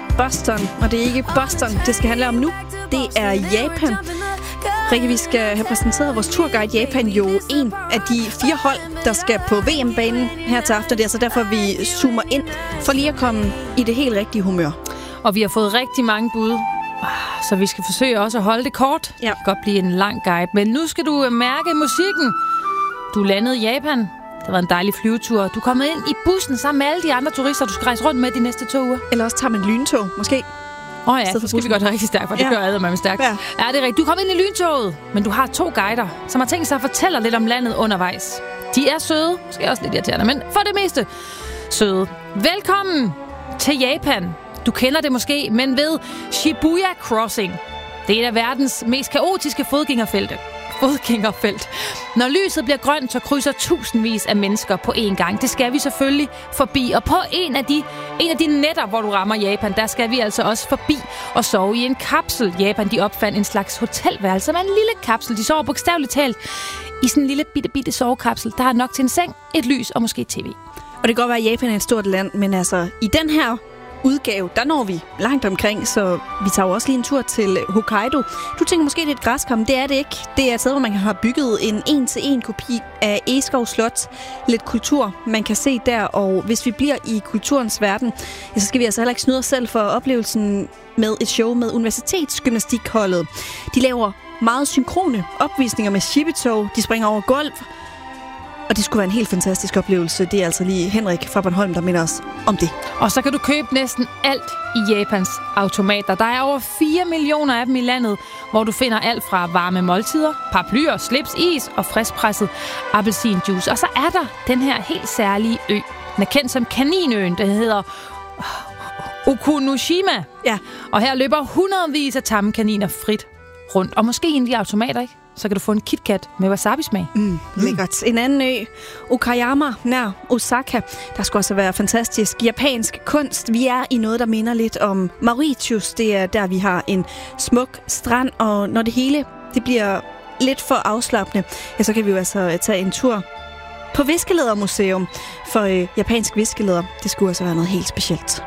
Boston, og det er ikke Boston, det skal handle om nu. Det er Japan. Rikke, vi skal have præsenteret vores turguide Japan, jo en af de 4 hold, der skal på VM-banen her til aften. Det er altså derfor, vi zoomer ind for lige at komme i det helt rigtige humør. Og vi har fået rigtig mange bud, så vi skal forsøge også at holde det kort. Ja. Det kan godt blive en lang guide, men nu skal du mærke musikken. Du landede i Japan. Det var en dejlig flyvetur. Du er kommet ind i bussen sammen med alle de andre turister, du skal rejse rundt med de næste 2 uger. Eller også tager man lyntog, måske. Ja, så skal vi gøre det rigtig stærkt, for det gør addermame stærkt. Ja, det er rigtigt. Du kom ind i lyntoget, men du har 2 guider, som har tænkt sig at fortælle lidt om landet undervejs. De er søde, måske også lidt irriterende, men for det meste søde. Velkommen til Japan. Du kender det måske, men ved Shibuya Crossing. Det er et af verdens mest kaotiske fodgængerfelt. Når lyset bliver grønt, så krydser tusindvis af mennesker på én gang. Det skal vi selvfølgelig forbi. Og på en af de nætter, hvor du rammer Japan, der skal vi altså også forbi og sove i en kapsel. Japan, de opfandt en slags hotelværelse med en lille kapsel. De sover bogstaveligt talt i sådan en lille bitte sovekapsel. Der er nok til en seng, et lys og måske tv. Og det kan godt være, at Japan er et stort land, men altså i den her udgave, der når vi langt omkring, så vi tager jo også lige en tur til Hokkaido. Du tænker måske, det er et græskar, men det er det ikke. Det er et sted, hvor man har bygget en 1-til-1 kopi af Egeskov Slot. Lidt kultur, man kan se der, og hvis vi bliver i kulturens verden, så skal vi altså heller ikke snyde os selv for oplevelsen med et show med universitetsgymnastikholdet. De laver meget synkrone opvisninger med shibetog. De springer over gulv. Og det skulle være en helt fantastisk oplevelse. Det er altså lige Henrik fra Bornholm, der minder os om det. Og så kan du købe næsten alt i Japans automater. Der er over 4 millioner af dem i landet, hvor du finder alt fra varme måltider, paraplyer, slips, is og friskpresset appelsinjuice. Og så er der den her helt særlige ø. Den er kendt som Kaninøen, der hedder Okunoshima. Ja. Og her løber hundredvis af tamme kaniner frit rundt. Og måske en af de automater, ikke? Så kan du få en KitKat med wasabi-smag. Lækkert. En anden ø, Okayama, nær Osaka. Der skulle også være fantastisk japansk kunst. Vi er i noget, der minder lidt om Mauritius. Det er der, vi har en smuk strand, og når det hele det bliver lidt for afslappende, ja, så kan vi jo altså tage en tur på Viskeledermuseum. For japansk viskeleder, det skulle altså være noget helt specielt.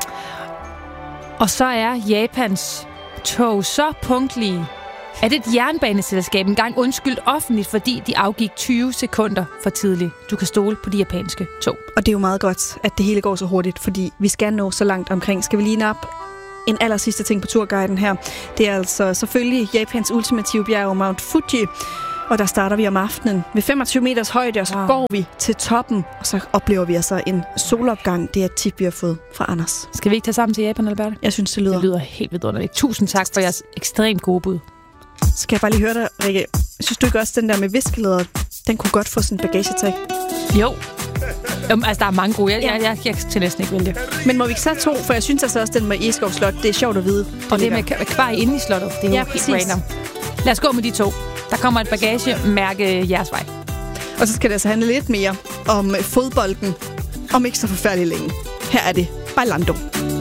Og så er Japans tog så punktlige, at et jernbaneselskab engang undskyldt offentligt, fordi de afgik 20 sekunder for tidligt. Du kan stole på de japanske tog. Og det er jo meget godt, at det hele går så hurtigt, fordi vi skal nå så langt omkring. Skal vi lige nappe en aller sidste ting på turguiden her? Det er altså selvfølgelig Japans ultimative bjerg, Mount Fuji. Og der starter vi om aftenen ved 25 meters højde, og så går vi til toppen, og så oplever vi altså en solopgang. Det er et tip, vi har fået fra Anders. Skal vi ikke tage sammen til Japan, Albert? Jeg synes, det lyder helt vidunderligt. Tusind tak for jeres ekstremt gode bud. Skal jeg bare lige høre dig, Rikke? Synes du ikke også, den der med viskeleder, den kunne godt få sådan en bagagetag? Jo. Altså, der er mange gode. Jeg kan næsten ikke vælge. Men må vi ikke tage 2? For jeg synes altså også, den med Egeskov Slot, det er sjovt at vide. Og det med kvar inde i slottet, det er jo helt random. Lad os gå med de 2. Der kommer et bagagemærke jeres vej. Og så skal det altså handle lidt mere om fodbolden, om ikke så forfærdeligt længe. Her er det Bailando.